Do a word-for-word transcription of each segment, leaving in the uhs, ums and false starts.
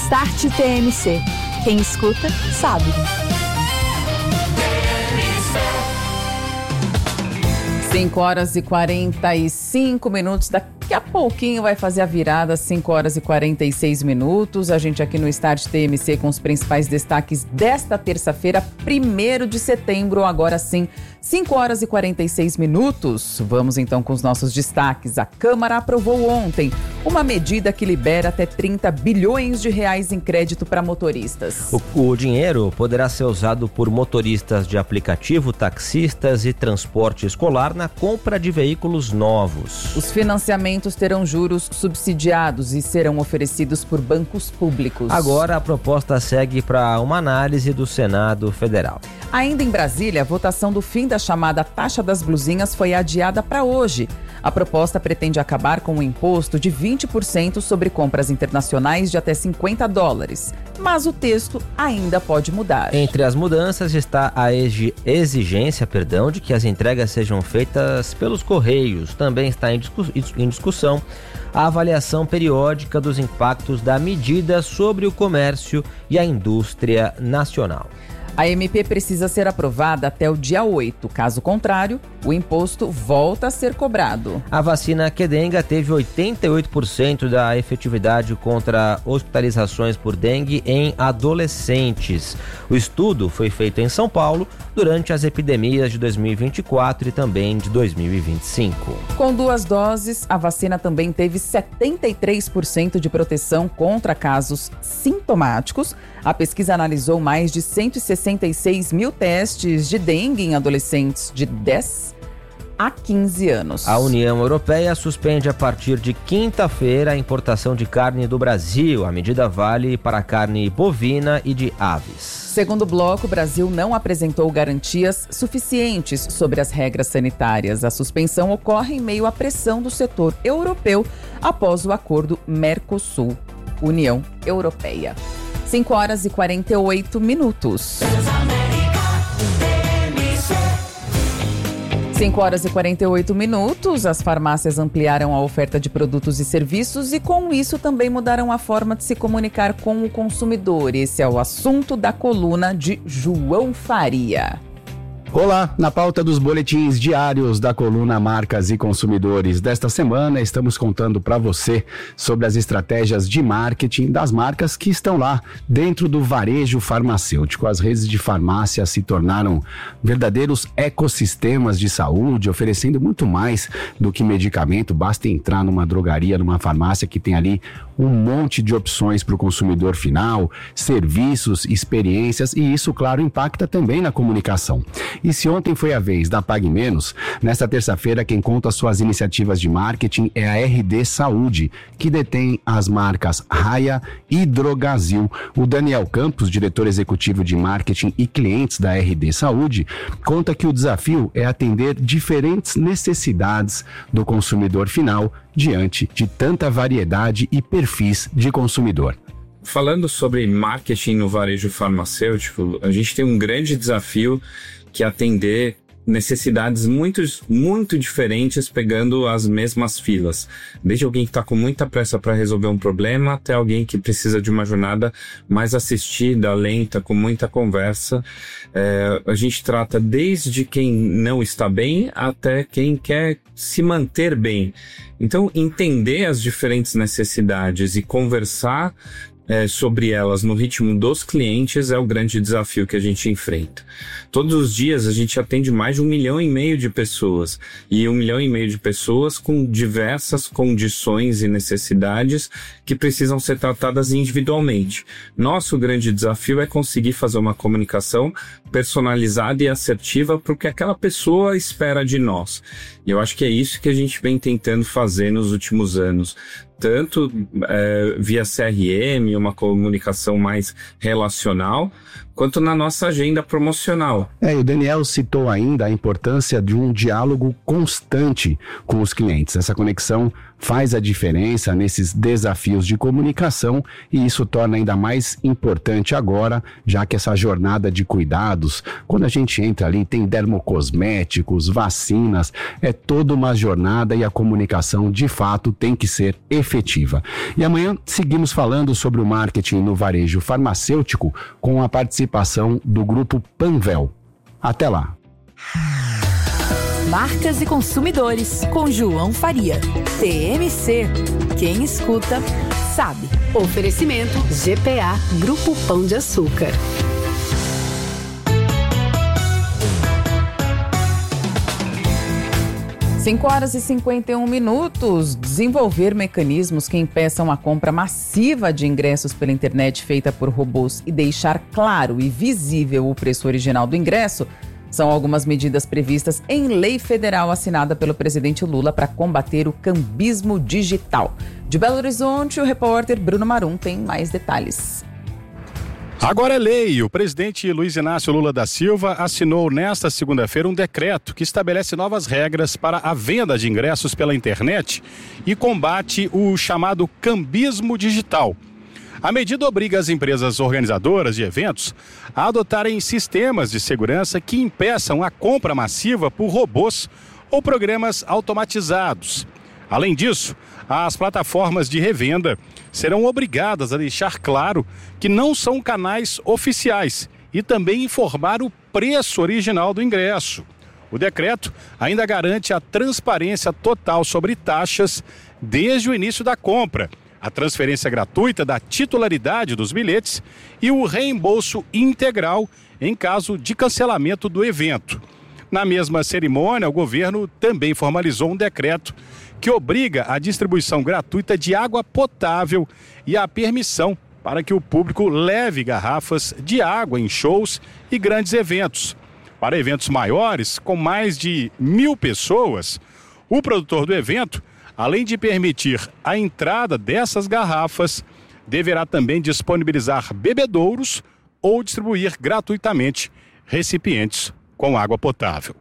Start T M C. Quem escuta, sabe. cinco horas e quarenta e cinco minutos. Daqui a pouquinho vai fazer a virada, cinco horas e quarenta e seis minutos. A gente aqui no Start T M C com os principais destaques desta terça-feira, primeiro de setembro. Agora sim, cinco horas e quarenta e seis minutos. Vamos então com os nossos destaques. A Câmara aprovou ontem uma medida que libera até trinta bilhões de reais em crédito para motoristas. O, o dinheiro poderá ser usado por motoristas de aplicativo, taxistas e transporte escolar na compra de veículos novos. Os financiamentos terão juros subsidiados e serão oferecidos por bancos públicos. Agora a proposta segue para uma análise do Senado Federal. Ainda em Brasília, a votação do fim da chamada taxa das blusinhas foi adiada para hoje. A proposta pretende acabar com o imposto de vinte por cento sobre compras internacionais de até cinquenta dólares. Mas o texto ainda pode mudar. Entre as mudanças está a exigência, perdão, de que as entregas sejam feitas pelos Correios. Também está em, discuss- em discussão a avaliação periódica dos impactos da medida sobre o comércio e a indústria nacional. A M P precisa ser aprovada até o dia oito. Caso contrário, o imposto volta a ser cobrado. A vacina Qdenga teve oitenta e oito por cento da efetividade contra hospitalizações por dengue em adolescentes. O estudo foi feito em São Paulo durante as epidemias de dois mil e vinte e quatro e também de dois mil e vinte e cinco. Com duas doses, a vacina também teve setenta e três por cento de proteção contra casos sintomáticos. A pesquisa analisou mais de cento e sessenta e seis mil testes de dengue em adolescentes de dez a quinze anos. A União Europeia suspende a partir de quinta-feira a importação de carne do Brasil. A medida vale para a carne bovina e de aves. Segundo o bloco, o Brasil não apresentou garantias suficientes sobre as regras sanitárias. A suspensão ocorre em meio à pressão do setor europeu após o acordo Mercosul-União Europeia. cinco horas e quarenta e oito minutos. cinco horas e quarenta e oito minutos, as farmácias ampliaram a oferta de produtos e serviços e com isso também mudaram a forma de se comunicar com o consumidor. Esse é o assunto da coluna de João Faria. Olá, na pauta dos boletins diários da coluna Marcas e Consumidores desta semana, estamos contando para você sobre as estratégias de marketing das marcas que estão lá dentro do varejo farmacêutico. As redes de farmácia se tornaram verdadeiros ecossistemas de saúde, oferecendo muito mais do que medicamento. Basta entrar numa drogaria, numa farmácia que tem ali um monte de opções para o consumidor final, serviços, experiências, e isso, claro, impacta também na comunicação. E se ontem foi a vez da Pague Menos, nesta terça-feira quem conta suas iniciativas de marketing é a R D Saúde, que detém as marcas Raia e Drogazil. O Daniel Campos, diretor executivo de marketing e clientes da R D Saúde, conta que o desafio é atender diferentes necessidades do consumidor final diante de tanta variedade e perfis de consumidor. Falando sobre marketing no varejo farmacêutico, a gente tem um grande desafio que é atender necessidades muito, muito diferentes pegando as mesmas filas. Desde alguém que está com muita pressa para resolver um problema até alguém que precisa de uma jornada mais assistida, lenta, com muita conversa. É, a gente trata desde quem não está bem até quem quer se manter bem. Então, entender as diferentes necessidades e conversar É, sobre elas no ritmo dos clientes é o grande desafio que a gente enfrenta. Todos os dias a gente atende mais de um milhão e meio de pessoas, e um milhão e meio de pessoas com diversas condições e necessidades que precisam ser tratadas individualmente. Nosso grande desafio é conseguir fazer uma comunicação personalizada e assertiva para o que aquela pessoa espera de nós. E eu acho que é isso que a gente vem tentando fazer nos últimos anos. Tanto é, via C R M, uma comunicação mais relacional, quanto na nossa agenda promocional. É, e o Daniel citou ainda a importância de um diálogo constante com os clientes. Essa conexão faz a diferença nesses desafios de comunicação e isso torna ainda mais importante agora, já que essa jornada de cuidados, quando a gente entra ali, tem dermocosméticos, vacinas, é toda uma jornada e a comunicação de fato tem que ser efetiva. E amanhã seguimos falando sobre o marketing no varejo farmacêutico com a participação do grupo Panvel. Até lá. Marcas e consumidores, com João Faria. T M C. Quem escuta, sabe. Oferecimento G P A, Grupo Pão de Açúcar. cinco horas e cinquenta e um minutos. Desenvolver mecanismos que impeçam a compra massiva de ingressos pela internet feita por robôs e deixar claro e visível o preço original do ingresso são algumas medidas previstas em lei federal assinada pelo presidente Lula para combater o cambismo digital. De Belo Horizonte, o repórter Bruno Marum tem mais detalhes. Agora é lei. O presidente Luiz Inácio Lula da Silva assinou nesta segunda-feira um decreto que estabelece novas regras para a venda de ingressos pela internet e combate o chamado cambismo digital. A medida obriga as empresas organizadoras de eventos a adotarem sistemas de segurança que impeçam a compra massiva por robôs ou programas automatizados. Além disso, as plataformas de revenda serão obrigadas a deixar claro que não são canais oficiais e também informar o preço original do ingresso. O decreto ainda garante a transparência total sobre taxas desde o início da compra, a transferência gratuita da titularidade dos bilhetes e o reembolso integral em caso de cancelamento do evento. Na mesma cerimônia, o governo também formalizou um decreto que obriga a distribuição gratuita de água potável e a permissão para que o público leve garrafas de água em shows e grandes eventos. Para eventos maiores, com mais de mil pessoas, o produtor do evento, além de permitir a entrada dessas garrafas, deverá também disponibilizar bebedouros ou distribuir gratuitamente recipientes com água potável.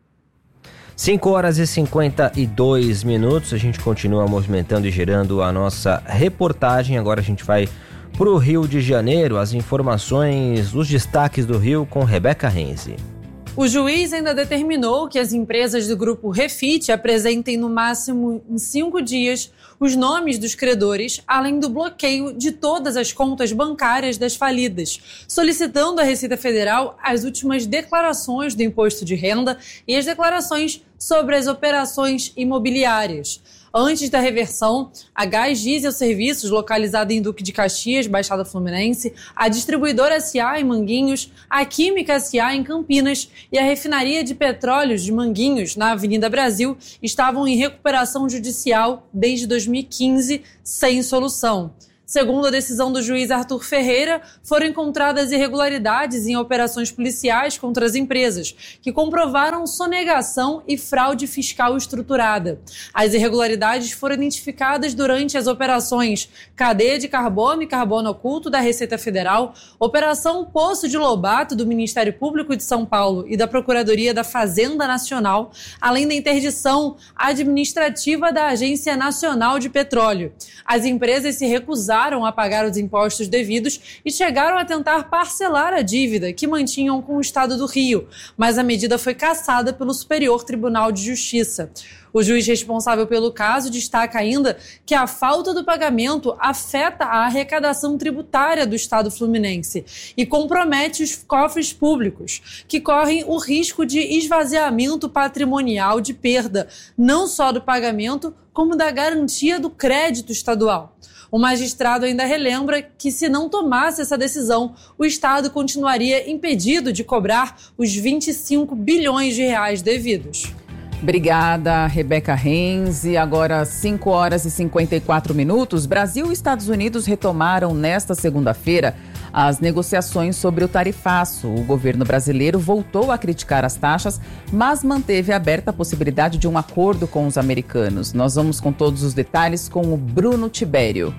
cinco horas e cinquenta e dois minutos, a gente continua movimentando e gerando a nossa reportagem. Agora a gente vai para o Rio de Janeiro, as informações, os destaques do Rio com Rebeca Renzi. O juiz ainda determinou que as empresas do grupo Refit apresentem no máximo em cinco dias os nomes dos credores, além do bloqueio de todas as contas bancárias das falidas, solicitando à Receita Federal as últimas declarações do imposto de renda e as declarações sobre as operações imobiliárias. Antes da reversão, a Gás Diesel Serviços, localizada em Duque de Caxias, Baixada Fluminense, a Distribuidora S A em Manguinhos, a Química S A em Campinas e a Refinaria de Petróleos de Manguinhos, na Avenida Brasil, estavam em recuperação judicial desde dois mil e quinze, sem solução. Segundo a decisão do juiz Arthur Ferreira, foram encontradas irregularidades em operações policiais contra as empresas, que comprovaram sonegação e fraude fiscal estruturada. As irregularidades foram identificadas durante as operações Cadeia de Carbono e Carbono Oculto da Receita Federal, Operação Poço de Lobato do Ministério Público de São Paulo e da Procuradoria da Fazenda Nacional, além da interdição administrativa da Agência Nacional de Petróleo. As empresas se recusaram a pagar os impostos devidos e chegaram a tentar parcelar a dívida que mantinham com o Estado do Rio, mas a medida foi cassada pelo Superior Tribunal de Justiça. O juiz responsável pelo caso destaca ainda que a falta do pagamento afeta a arrecadação tributária do Estado fluminense e compromete os cofres públicos, que correm o risco de esvaziamento patrimonial de perda, não só do pagamento, como da garantia do crédito estadual. O magistrado ainda relembra que, se não tomasse essa decisão, o Estado continuaria impedido de cobrar os vinte e cinco bilhões de reais devidos. Obrigada, Rebeca Renzi. Agora, cinco horas e cinquenta e quatro minutos. Brasil e Estados Unidos retomaram nesta segunda-feira as negociações sobre o tarifaço. O governo brasileiro voltou a criticar as taxas, mas manteve aberta a possibilidade de um acordo com os americanos. Nós vamos com todos os detalhes com o Bruno Tibério.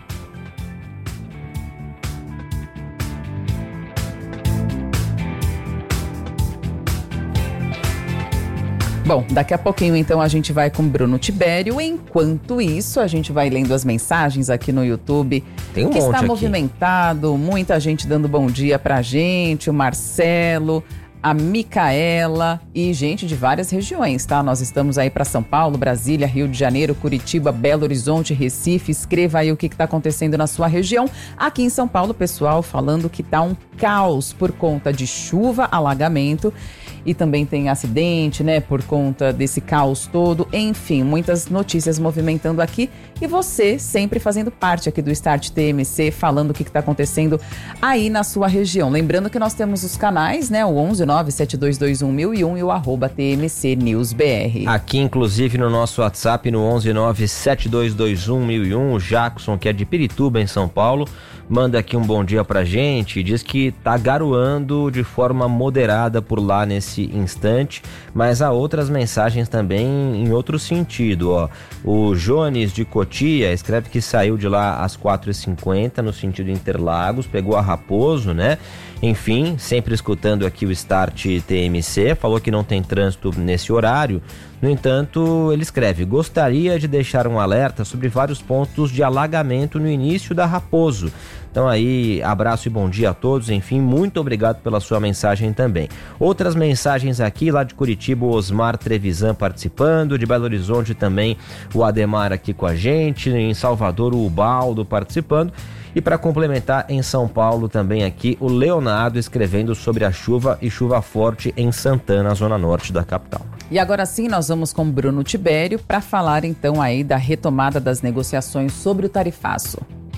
Bom, daqui a pouquinho então a gente vai com Bruno Tibério. Enquanto isso, a gente vai lendo as mensagens aqui no YouTube. Tem um que monte está aqui. Movimentado, muita gente dando bom dia pra gente, o Marcelo, a Micaela e gente de várias regiões, tá? Nós estamos aí para São Paulo, Brasília, Rio de Janeiro, Curitiba, Belo Horizonte, Recife. Escreva aí o que está acontecendo na sua região. Aqui em São Paulo, pessoal falando que tá um caos por conta de chuva, alagamento e também tem acidente, né, por conta desse caos todo. Enfim, muitas notícias movimentando aqui e você sempre fazendo parte aqui do Start T M C, falando o que está acontecendo aí na sua região. Lembrando que nós temos os canais, né, o onze nove sete dois dois um mil e um e o arroba T M C News B R. Aqui, inclusive, no nosso WhatsApp, no onze nove sete dois dois um mil e um, o Jackson, que é de Pirituba, em São Paulo, manda aqui um bom dia pra gente e diz que tá garoando de forma moderada por lá nesse instante, mas há outras mensagens também em outro sentido, ó. O Jones de Cotia escreve que saiu de lá às quatro e cinquenta no sentido Interlagos, pegou a Raposo, né? Enfim, sempre escutando aqui o Start T M C, falou que não tem trânsito nesse horário. No entanto, ele escreve: gostaria de deixar um alerta sobre vários pontos de alagamento no início da Raposo. Então aí, abraço e bom dia a todos. Enfim, muito obrigado pela sua mensagem também. Outras mensagens aqui, lá de Curitiba, o Osmar Trevisan participando, de Belo Horizonte também o Ademar aqui com a gente, em Salvador o Ubaldo participando. E para complementar, em São Paulo também aqui, o Leonardo escrevendo sobre a chuva e chuva forte em Santana, zona norte da capital. E agora sim, nós vamos com Bruno Tibério para falar então aí da retomada das negociações sobre o tarifaço.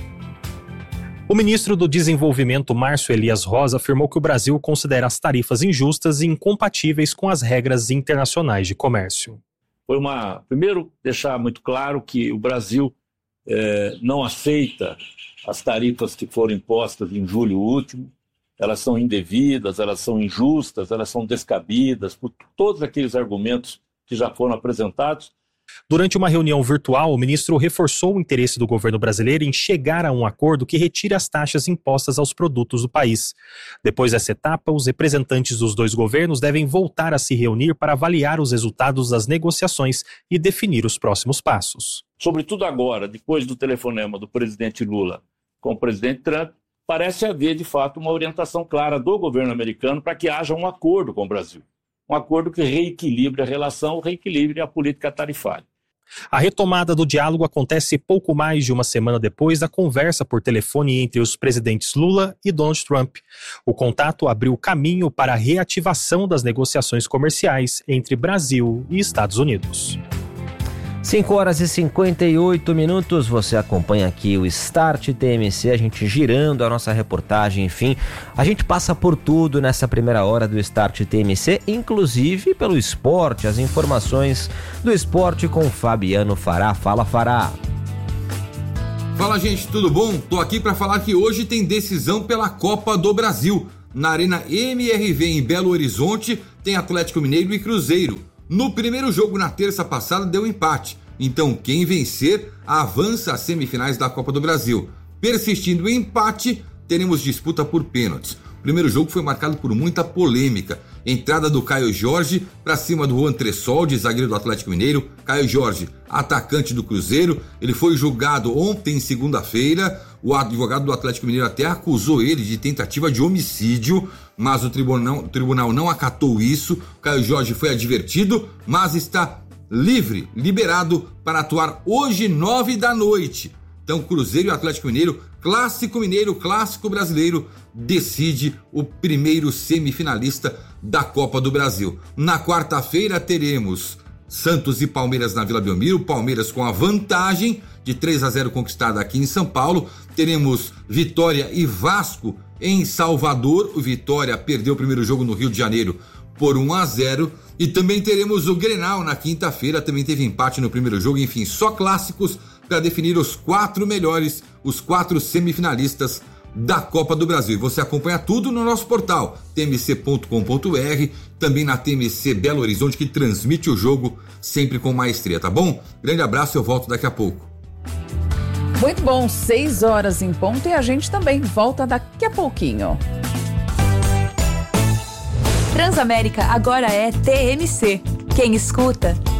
O ministro do Desenvolvimento, Márcio Elias Rosa, afirmou que o Brasil considera as tarifas injustas e incompatíveis com as regras internacionais de comércio. Foi uma... Primeiro, deixar muito claro que o Brasil eh, não aceita as tarifas que foram impostas em julho último. Elas são indevidas, elas são injustas, elas são descabidas, por todos aqueles argumentos que já foram apresentados. Durante uma reunião virtual, o ministro reforçou o interesse do governo brasileiro em chegar a um acordo que retire as taxas impostas aos produtos do país. Depois dessa etapa, os representantes dos dois governos devem voltar a se reunir para avaliar os resultados das negociações e definir os próximos passos. Sobretudo agora, depois do telefonema do presidente Lula com o presidente Trump, parece haver, de fato, uma orientação clara do governo americano para que haja um acordo com o Brasil. Um acordo que reequilibre a relação, reequilibre a política tarifária. A retomada do diálogo acontece pouco mais de uma semana depois da conversa por telefone entre os presidentes Lula e Donald Trump. O contato abriu caminho para a reativação das negociações comerciais entre Brasil e Estados Unidos. cinco horas e cinquenta e oito minutos, você acompanha aqui o Start T M C, a gente girando a nossa reportagem, enfim, a gente passa por tudo nessa primeira hora do Start T M C, inclusive pelo esporte, as informações do esporte com Fabiano Fará. Fala, Fará! Fala, gente, tudo bom? Tô aqui para falar que hoje tem decisão pela Copa do Brasil. Na Arena M R V em Belo Horizonte tem Atlético Mineiro e Cruzeiro. No primeiro jogo, na terça passada, deu empate. Então, quem vencer, avança às semifinais da Copa do Brasil. Persistindo o empate, teremos disputa por pênaltis. O primeiro jogo foi marcado por muita polêmica. Entrada do Caio Jorge para cima do Juan Tressoldi, zagueiro do Atlético Mineiro. Caio Jorge, atacante do Cruzeiro. Ele foi julgado ontem, segunda-feira. O advogado do Atlético Mineiro até acusou ele de tentativa de homicídio, mas o tribunal, o tribunal não acatou isso. O Caio Jorge foi advertido, mas está livre, liberado para atuar hoje, nove da noite. Então, Cruzeiro e Atlético Mineiro, clássico mineiro, clássico brasileiro, decide o primeiro semifinalista da Copa do Brasil. Na quarta-feira teremos Santos e Palmeiras na Vila Belmiro, Palmeiras com a vantagem de três a zero conquistada aqui em São Paulo. Teremos Vitória e Vasco em Salvador. O Vitória perdeu o primeiro jogo no Rio de Janeiro por um a zero. E também teremos o Grenal na quinta-feira, também teve empate no primeiro jogo. Enfim, só clássicos para definir os quatro melhores, os quatro semifinalistas da Copa do Brasil. E você acompanha tudo no nosso portal t m c ponto com ponto b r, também na T M C Belo Horizonte, que transmite o jogo sempre com maestria, tá bom? Grande abraço, eu volto daqui a pouco. Muito bom, seis horas em ponto e a gente também volta daqui a pouquinho. Transamérica agora é T M C. Quem escuta,